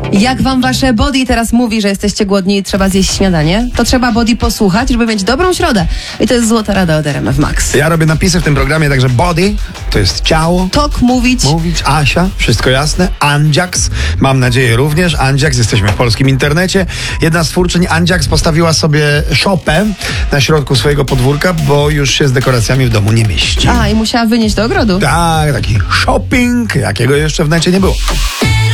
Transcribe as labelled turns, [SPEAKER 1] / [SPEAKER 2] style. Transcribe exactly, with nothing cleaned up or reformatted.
[SPEAKER 1] Jak wam wasze body teraz mówi, że jesteście głodni i trzeba zjeść śniadanie, to trzeba body posłuchać, żeby mieć dobrą środę. I to jest złota rada od R M F Max.
[SPEAKER 2] Ja robię napisy w tym programie, także body to jest ciało.
[SPEAKER 1] Tok, mówić.
[SPEAKER 2] Mówić, Asia, wszystko jasne. Andziaks, mam nadzieję również. Andziaks, jesteśmy w polskim internecie. Jedna z twórczyń Andziaks postawiła sobie szopę na środku swojego podwórka, bo już się z dekoracjami w domu nie mieści.
[SPEAKER 1] A, i musiała wynieść do ogrodu.
[SPEAKER 2] Tak, taki shopping, jakiego jeszcze w necie nie było.